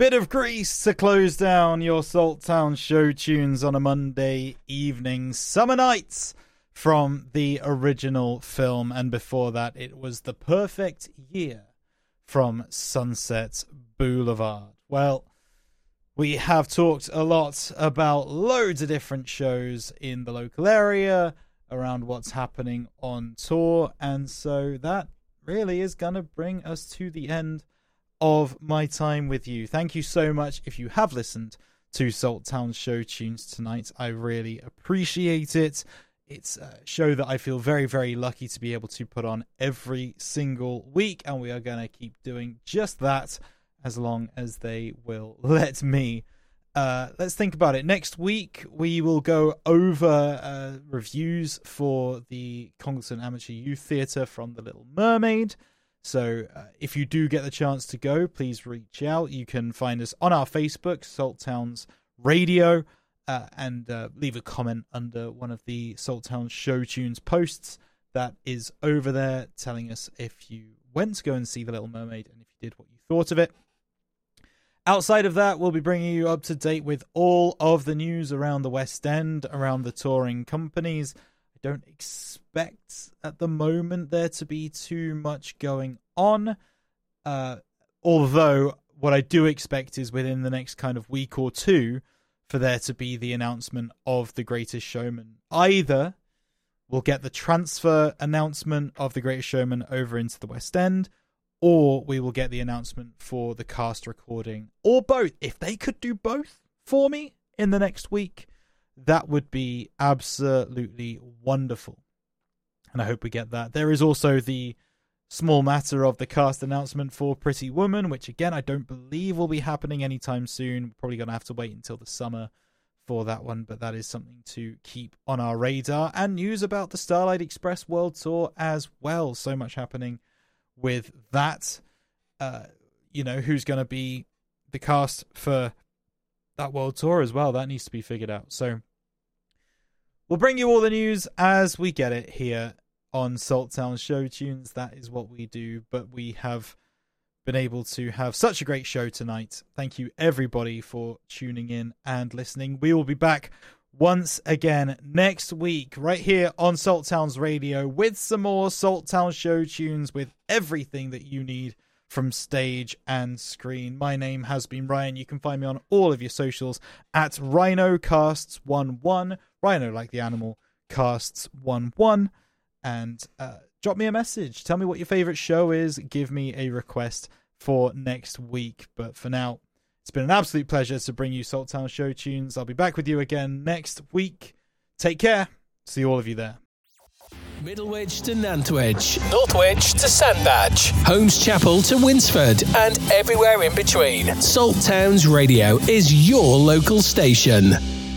Bit of Grease to close down your Salt Town show tunes on a Monday evening. Summer Nights from the original film, and before that it was The Perfect Year from Sunset Boulevard. Well, we have talked a lot about loads of different shows in the local area around what's happening on tour, and so that really is going to bring us to the end of my time with you. Thank you so much if you have listened to Salt Town show tunes tonight. I really appreciate it. It's a show that I feel very, very lucky to be able to put on every single week, and we are going to keep doing just that as long as they will let me. Let's think about it. Next week, we will go over reviews for the Congleton Amateur Youth Theatre from The Little Mermaid. So if you do get the chance to go, please reach out. You can find us on our Facebook, Salt Towns Radio, and leave a comment under one of the Salt Towns show tunes posts that is over there, telling us if you went to go and see The Little Mermaid and if you did, what you thought of it. Outside of that, we'll be bringing you up to date with all of the news around the West End, around the touring companies. I don't expect at the moment there to be too much going on. Although what I do expect is within the next kind of week or two for there to be the announcement of The Greatest Showman. Either we'll get the transfer announcement of The Greatest Showman over into the West End, or we will get the announcement for the cast recording, or both. If they could do both for me in the next week, that would be absolutely wonderful. And I hope we get that. There is also the small matter of the cast announcement for Pretty Woman, which again, I don't believe will be happening anytime soon. We're probably going to have to wait until the summer for that one, but that is something to keep on our radar. And news about the Starlight Express World Tour as well. So much happening with that. Who's going to be the cast for that world tour as well. That needs to be figured out. So we'll bring you all the news as we get it here on Salt Town Show Tunes. That is what we do, but we have been able to have such a great show tonight. Thank you everybody for tuning in and listening. We will be back once again next week right here on Salt Towns Radio with some more Salt Town show tunes, with everything that you need from stage and screen. My name has been Ryan. You can find me on all of your socials at RhinoCasts11, Rhino like the animal, Casts11, and drop me a message. Tell me what your favorite show is. Give me a request for next week. But for now, it's been an absolute pleasure to bring you Salt Town show tunes. I'll be back with you again next week. Take care. See all of you there. Middlewich to Nantwich, Northwich to Sandbach, Holmes Chapel to Winsford, and everywhere in between. Salt Towns Radio is your local station.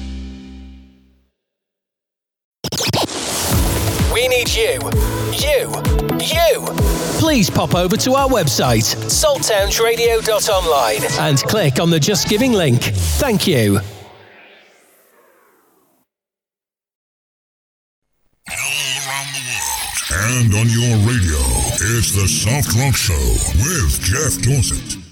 We need you. Please pop over to our website, salttownsradio.online, and click on the Just Giving link. Thank you. And on your radio, it's the Soft Rock Show with Jeff Dorset.